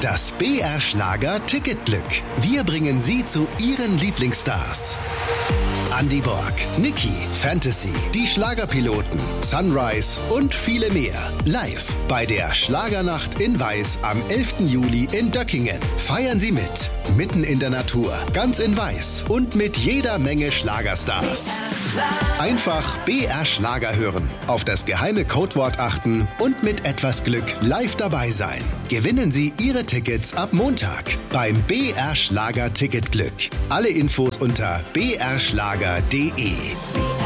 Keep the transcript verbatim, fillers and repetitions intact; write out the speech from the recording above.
Das B R Schlager Ticketglück. Wir bringen Sie zu Ihren Lieblingsstars. Andy Borg, Niki, Fantasy, die Schlagerpiloten, Sunrise und viele mehr. Live bei der Schlagernacht in Weiß am elften Juli in Döckingen. Feiern Sie mit. Mitten in der Natur, ganz in Weiß und mit jeder Menge Schlagerstars. Einfach B R Schlager hören, auf das geheime Codewort achten und mit etwas Glück live dabei sein. Gewinnen Sie Ihre Tickets ab Montag beim B R Schlager Ticketglück. Alle Infos unter b r schlager punkt d e.